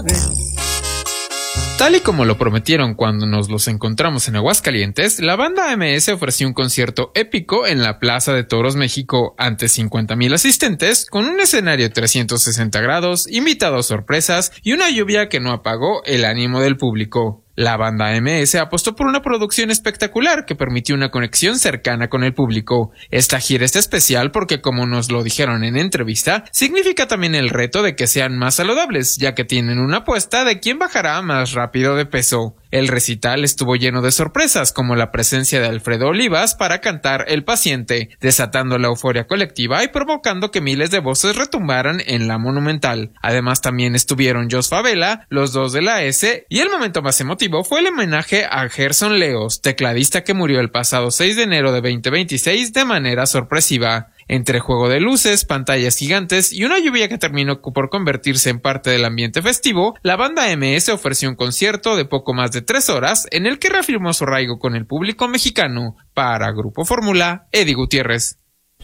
Tal y como lo prometieron cuando nos los encontramos en Aguascalientes, la banda MS ofreció un concierto épico en la Plaza de Toros México ante 50,000 asistentes, con un escenario de 360 grados, invitados sorpresas y una lluvia que no apagó el ánimo del público. La banda MS apostó por una producción espectacular que permitió una conexión cercana con el público. Esta gira es especial porque, como nos lo dijeron en entrevista, significa también el reto de que sean más saludables, ya que tienen una apuesta de quién bajará más rápido de peso. El recital estuvo lleno de sorpresas, como la presencia de Alfredo Olivas para cantar El Paciente, desatando la euforia colectiva y provocando que miles de voces retumbaran en la Monumental. Además, también estuvieron Jos Favela, los dos de la S, y el momento más emotivo fue el homenaje a Gerson Leos, tecladista que murió el pasado 6 de enero de 2026 de manera sorpresiva. Entre juego de luces, pantallas gigantes y una lluvia que terminó por convertirse en parte del ambiente festivo, la banda MS ofreció un concierto de poco más de 3 horas en el que reafirmó su arraigo con el público mexicano. Para Grupo Fórmula, Eddie Gutiérrez.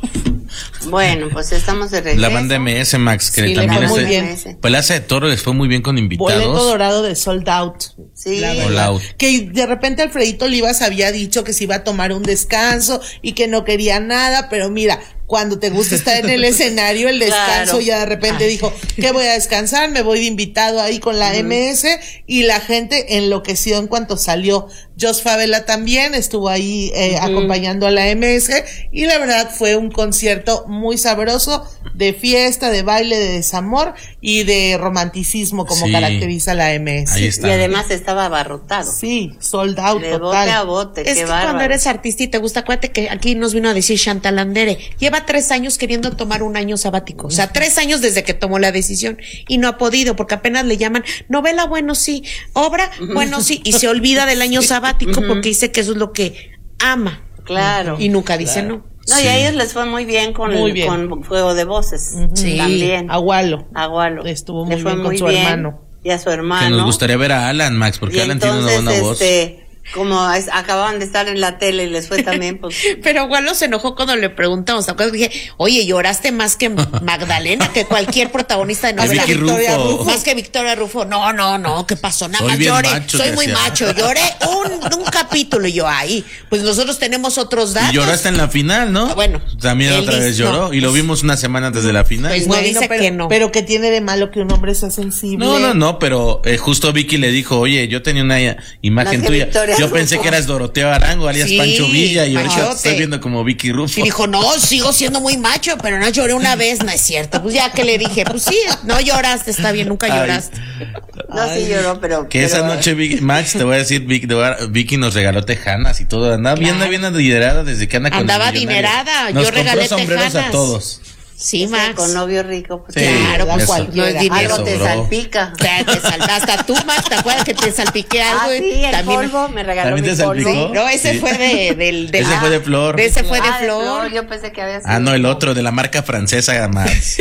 Bueno, pues estamos de regreso. La banda MS, Max, que Sí, también le fue es muy bien. Plaza de Toros les fue muy bien con invitados. Boleto dorado de Sold Out. Sí. Sold Out. Que de repente Alfredito Olivas había dicho que se iba a tomar un descanso y que no quería nada, pero mira, cuando te gusta estar en el escenario, el descanso, Claro. ya de repente dijo que voy a descansar, me voy de invitado ahí con la MS, y la gente enloqueció en cuanto salió. Jos Favela también estuvo ahí acompañando a la MS, y la verdad fue un concierto muy sabroso, de fiesta, de baile, de desamor y de romanticismo, como Sí. caracteriza la MS. Ahí está. Y además estaba abarrotado. Sí, sold out De bote total. a bote, Es qué que bárbaro. cuando eres artista y te gusta, acuérdate que aquí nos vino a decir Chantal Andere, lleva 3 años queriendo tomar un año sabático, o sea, 3 años desde que tomó la decisión y no ha podido, porque apenas le llaman novela, bueno sí, obra, bueno sí, y se olvida del año sabático porque dice que eso es lo que ama. Claro. Y nunca dice no. No, Sí. y a ellos les fue muy bien con Juego de Voces. Sí. También. Agualo. Agualo. Estuvo Le muy fue bien con su hermano. Y a su hermano. Que nos gustaría ver a Alan, Max, porque Y Alan tiene una buena voz. como acababan de estar en la tele y les fue también, pues. Pero Walo se enojó cuando le preguntamos, ¿te acuerdas? Dije, oye, lloraste más que Magdalena, que cualquier protagonista de A novela. Vicky Rufo. Más que Victoria Rufo. No, ¿qué pasó? Nada Soy más bien lloré, macho, soy muy decía. macho, lloré un capítulo y yo ahí. Pues nosotros tenemos otros datos. Y lloraste en la final, ¿no? Bueno, También él otra dice- vez lloró. no, Y lo vimos una semana antes de la final. Pues Bueno, dice pero, que no. pero que tiene de malo que un hombre sea sensible. No, pero justo Vicky le dijo, oye, yo tenía una imagen Más que tuya. Victoria Yo Rufo. pensé que eras Doroteo Arango, alias Sí, Pancho Villa, y ahorita Panchote. te estoy viendo como Vicky Rufo. Y dijo, no, sigo siendo muy macho, pero no lloré una vez, no es cierto. Pues ya que le dije, pues sí, no lloraste, está bien, nunca Ay. lloraste. No, sí lloró, pero. Que esa noche, Max, te voy a decir, Vicky nos regaló tejanas y todo. Andaba bien adinerada desde que anda con Andaba los millonarios. adinerada, Nos yo regalé compró sombreros tejanas. a todos. Sí, Ese Max. con novio rico. Pues, Sí, Claro, da pues eso. cualquiera. no es dinero. algo te sobró. salpica. Te saltaste tú, Max, ¿te acuerdas que te salpiqué algo? Ah, sí, el También- polvo, me regaló ¿También mi te polvo. salpicó? No, ese Sí. fue del Ese fue de Flor. Ese fue de Ah, Flor. Yo pensé que había sido. Ah, no, el otro, de la marca francesa, Max.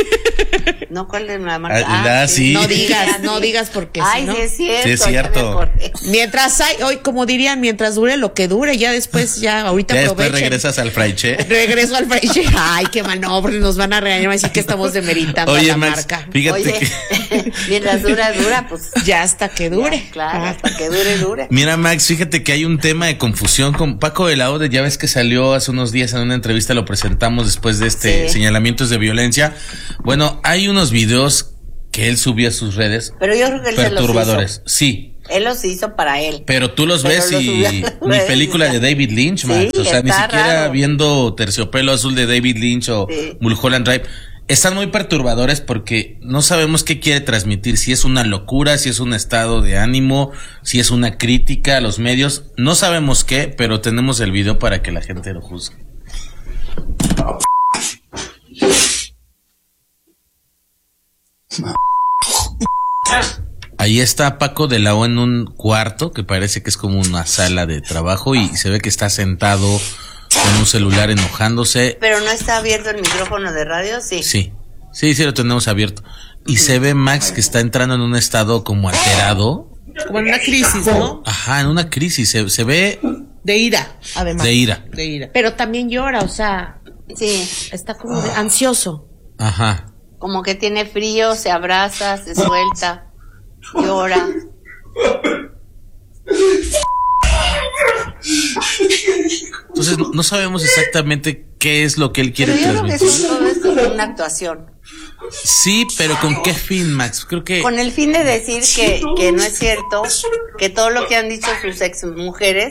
No, ¿cuál es la marca? Sí. No Ah, no digas porque Ay, si no. sí es cierto. Sí es ya me cierto. acordé. Mientras hay, hoy como dirían, mientras dure lo que dure, ya después, ya ahorita Ya después aprovechen. regresas al fraiche. Regreso al fraiche. Ay, qué mal, no, porque nos van a regañar, van a decir que estamos demeritando a Oye, la Max, marca. fíjate Oye, que... mientras dura, pues. Ya hasta que dure. Ya, claro, Ah. hasta que dure. Mira, Max, fíjate que hay un tema de confusión con Paco de la Ode. Ya ves que salió hace unos días en una entrevista, lo presentamos después de Sí. señalamientos de violencia. Bueno, hay unos videos que él subió a sus redes Pero yo creo que él se los perturbadores. hizo. Sí, Él los hizo para él. pero tú los Pero ves los y subió a las ni redes película de sociales. David Lynch, Sí, Max. O sea, ni está siquiera raro. viendo Terciopelo Azul de David Lynch o Sí. Mulholland Drive. Están muy perturbadores porque no sabemos qué quiere transmitir, si es una locura, si es un estado de ánimo, si es una crítica a los medios. No sabemos qué, pero tenemos el video para que la gente lo juzgue. Ahí está Paco de la O en un cuarto que parece que es como una sala de trabajo y se ve que está sentado con un celular enojándose. Pero no está abierto el micrófono de radio, sí. Sí, lo tenemos abierto. Y se ve Max que está entrando en un estado como alterado. Como en una crisis, ¿no? Ajá, en una crisis. Se ve De ira, además. de ira. De ira. Pero también llora, o sea, Sí. está como ansioso. Ajá. Como que tiene frío, se abraza, se suelta. llora. Entonces no sabemos exactamente qué es lo que él quiere Pero yo creo que transmitir. todo esto es una actuación. Sí, pero ¿con qué fin, Max? Creo que Con el fin de decir que no es cierto, que todo lo que han dicho sus ex mujeres,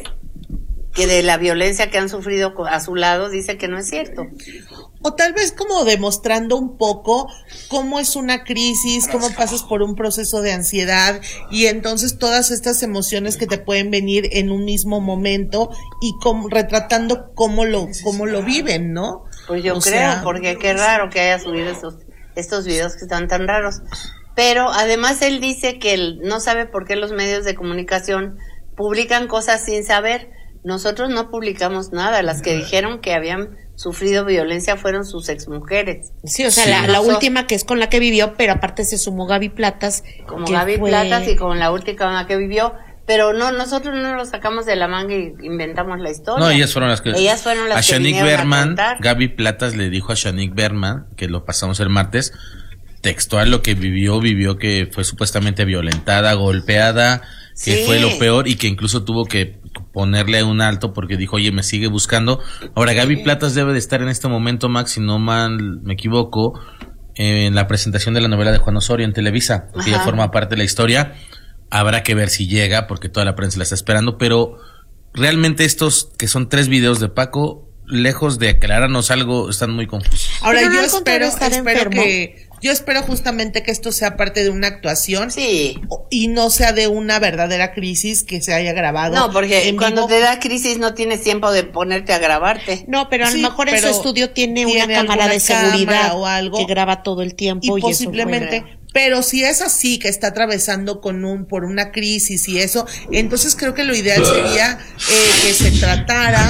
que de la violencia que han sufrido a su lado, dice que no es cierto. O tal vez como demostrando un poco cómo es una crisis, cómo pasas por un proceso de ansiedad y entonces todas estas emociones que te pueden venir en un mismo momento y retratando cómo lo viven, ¿no? Pues yo O creo, sea, porque qué raro que haya subido estos videos que están tan raros. Pero además él dice que él no sabe por qué los medios de comunicación publican cosas sin saber. Nosotros no publicamos nada. Las que dijeron que habían sufrido violencia fueron sus exmujeres. Sí, o sea, la última que es con la que vivió, pero aparte se sumó Gaby Platas. Como Gaby Platas y con la última con la que vivió. Pero no, nosotros no lo sacamos de la manga y inventamos la historia. no, ellas fueron las que a a Shanique vinieron a Berman, contar. Gaby Platas le dijo a Shanique Berman, que lo pasamos el martes, textual lo que vivió que fue supuestamente violentada, golpeada, que Sí. fue lo peor y que incluso tuvo que ponerle un alto porque dijo, oye, me sigue buscando. Ahora, Gaby Platas debe de estar en este momento, Max, si no mal me equivoco, en la presentación de la novela de Juan Osorio en Televisa, porque ella Ajá. forma parte de la historia. Habrá que ver si llega, porque toda la prensa la está esperando, pero realmente estos, que son 3 videos de Paco, lejos de aclararnos algo, están muy confusos. Ahora Pero no yo al contrario, espero estar enfermo. yo espero justamente que esto sea parte de una actuación Sí. y no sea de una verdadera crisis que se haya grabado. No, porque en cuando vivo. te da crisis no tienes tiempo de ponerte a grabarte. No, pero a Sí, lo mejor en su pero estudio tiene una tiene cámara alguna de seguridad cámara o algo. que graba todo el tiempo Y y eso posiblemente, fue- pero si es así, que está atravesando por una crisis y eso, entonces creo que lo ideal sería que se tratara,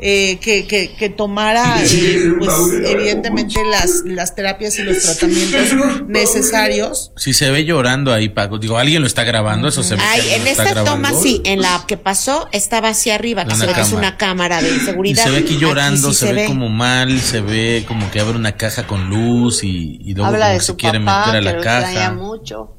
que tomara, pues evidentemente las terapias y los tratamientos necesarios. Si se ve llorando ahí, Paco, digo, alguien lo está grabando, eso se ve. Ay, que en lo está esta grabando. toma sí, en la que pasó estaba hacia arriba, que Una se ve que es cámara. una cámara de Y seguridad. se ve aquí llorando, sí se ve como mal, se ve como que abre una caja con luz y luego Habla como de que se su quiere papá, meter a que la lo extraña caja. mucho.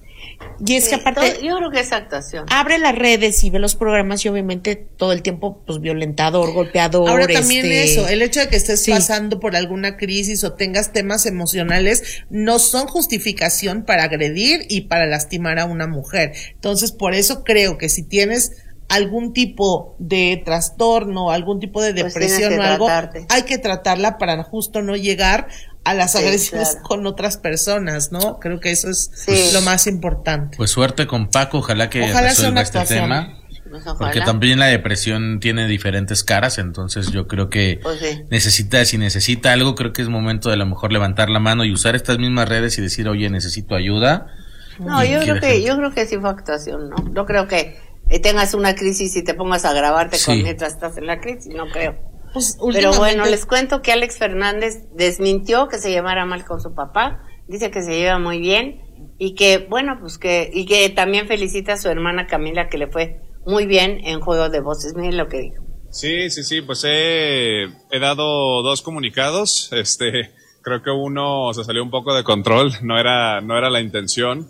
Y es que aparte Yo creo que es actuación. abre las redes y ve los programas y obviamente todo el tiempo pues violentador, golpeador. Ahora también eso, el hecho de que estés Sí. pasando por alguna crisis o tengas temas emocionales no son justificación para agredir y para lastimar a una mujer. Entonces, por eso creo que si tienes algún tipo de trastorno, algún tipo de Pues depresión tienes que o algo, tratarte. hay que tratarla para justo no llegar a las Sí, agresiones claro. con otras personas, ¿no? Creo que eso es Sí. lo más importante. Pues suerte con Paco, ojalá que Ojalá sea resuelva una este actuación. tema. Pues ojalá. Porque también la depresión tiene diferentes caras, entonces yo creo que Pues sí. si necesita algo, creo que es momento de a lo mejor levantar la mano y usar estas mismas redes y decir, oye, necesito ayuda. No, Y yo creo dejen- yo creo que sí fue actuación, ¿no? No creo que tengas una crisis y te pongas a grabarte Sí. mientras estás en la crisis, no creo. Pues, Pero bueno, últimamente- les cuento que Alex Fernández desmintió que se llevara mal con su papá, dice que se lleva muy bien y que, bueno, pues y que también felicita a su hermana Camila, que le fue muy bien en Juego de Voces. Miren lo que dijo. Sí, pues he dado 2 comunicados, creo que uno se salió un poco de control, no era la intención,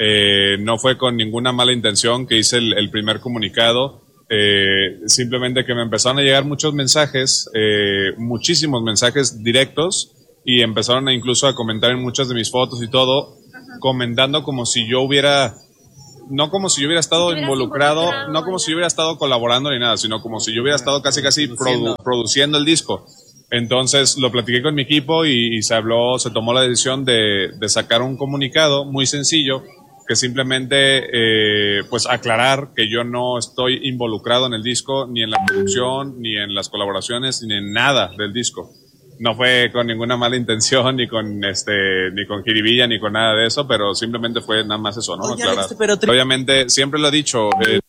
no fue con ninguna mala intención que hice el primer comunicado, simplemente que me empezaron a llegar muchos mensajes, muchísimos mensajes directos, y empezaron incluso a comentar en muchas de mis fotos y todo, comentando como si yo hubiera, no como si yo hubiera estado involucrado, no como si yo hubiera estado colaborando ni nada, sino como si yo hubiera estado casi produciendo el disco. Entonces lo platiqué con mi equipo y se tomó la decisión de sacar un comunicado muy sencillo, que simplemente pues aclarar que yo no estoy involucrado en el disco, ni en la producción, ni en las colaboraciones, ni en nada del disco. No fue con ninguna mala intención, ni con jiribilla, ni con nada de eso, pero simplemente fue nada más eso, ¿no? Oye, Aclarar. Alex, pero Obviamente, siempre lo he dicho,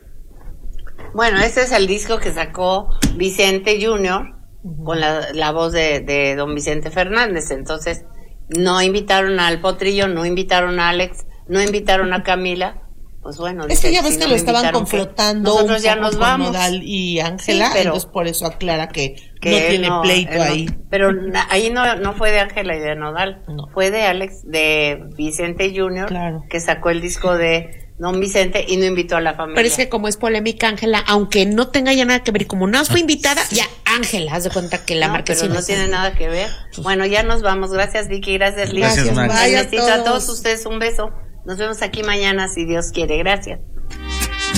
Bueno, este es el disco que sacó Vicente Junior con la voz de don Vicente Fernández. Entonces, no invitaron al Potrillo, no invitaron a Alex, no invitaron a Camila. Pues bueno, Es que dice, ya ves si que no lo me estaban invitaron, confrontando nosotros un ya poco nos con vamos. Nodal y Ángela, Sí, pero- entonces por eso aclara que Que no él tiene pleito él no. ahí. Pero ahí no fue de Ángela y de Nodal, No. fue de Alex, de Vicente Junior, Claro. que sacó el disco de don Vicente y no invitó a la familia. Pero es que como es polémica, Ángela, aunque no tenga ya nada que ver, como no fue invitada, ya Ángela, haz de cuenta que la marquesina. Pero no tiene nada que ver. Bueno, ya nos vamos. Gracias, Vicky. Gracias, Liz. Gracias, Max. Bye a Besito a todos todos ustedes. Un beso. Nos vemos aquí mañana, si Dios quiere. Gracias.